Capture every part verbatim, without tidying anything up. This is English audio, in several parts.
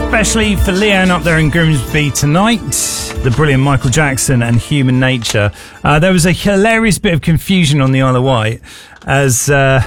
especially for Leanne up there in Grimsby tonight. The brilliant Michael Jackson and Human Nature. Uh, there was a hilarious bit of confusion on the Isle of Wight as uh,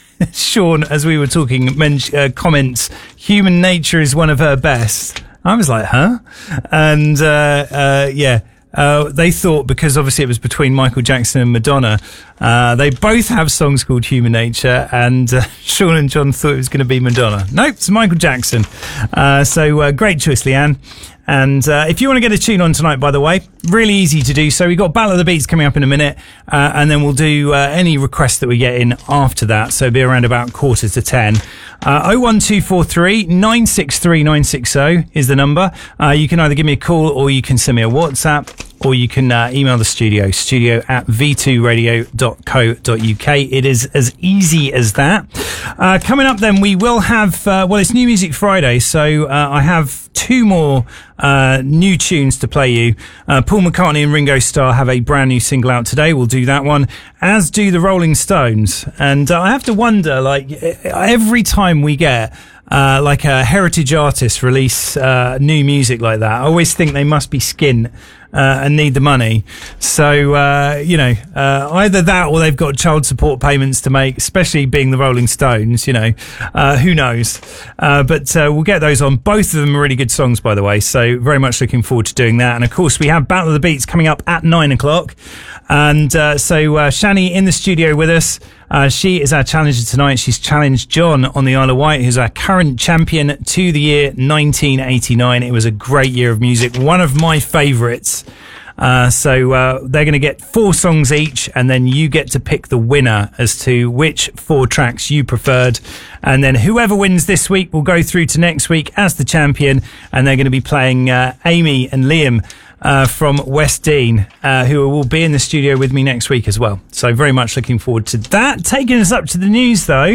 Sean, as we were talking, men- uh, comments, Human Nature is one of her best. I was like, huh? And uh, uh, yeah. Uh, they thought, because obviously it was between Michael Jackson and Madonna, uh, they both have songs called Human Nature, and uh, Sean and John thought it was going to be Madonna. Nope, it's Michael Jackson. Uh, so uh, great choice, Leanne. And uh, if you want to get a tune on tonight, by the way, really easy to do so. We've got Battle of the Beats coming up in a minute, uh, and then we'll do uh, any requests that we get in after that. So it'll be around about quarter to ten. Uh, oh one two four three, nine six three, nine six zero is the number. Uh, you can either give me a call or you can send me a WhatsApp, or you can uh, email the studio, studio at v two radio dot co dot uk. It is as easy as that. Uh, coming up then, we will have, uh, well, it's New Music Friday, so uh, I have two more uh, new tunes to play you. Uh, Paul McCartney and Ringo Starr have a brand new single out today. We'll do that one, as do the Rolling Stones. And uh, I have to wonder, like, every time we get Uh, like a heritage artist release uh, new music like that, I always think they must be skint uh, and need the money. So, uh, you know, uh, either that or they've got child support payments to make, especially being the Rolling Stones, you know, uh, who knows. Uh, but uh, we'll get those on. Both of them are really good songs, by the way, so very much looking forward to doing that. And, of course, we have Battle of the Beats coming up at nine o'clock. And uh, so uh, Shani in the studio with us. Uh, she is our challenger tonight. She's challenged John on the Isle of Wight, who's our current champion to the year nineteen eighty-nine. It was a great year of music, one of my favourites. Uh, so uh, they're going to get four songs each, and then you get to pick the winner as to which four tracks you preferred. And then whoever wins this week will go through to next week as the champion, and they're going to be playing uh, Amy and Liam Uh, from West Dean, uh, who will be in the studio with me next week as well. So very much looking forward to that. Taking us up to the news, though.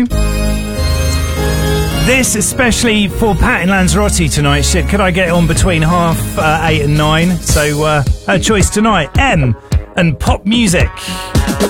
This especially for Pat in Lanzarote tonight. Shit, could I get on between half uh, eight and nine? So uh, her choice tonight, M and pop music.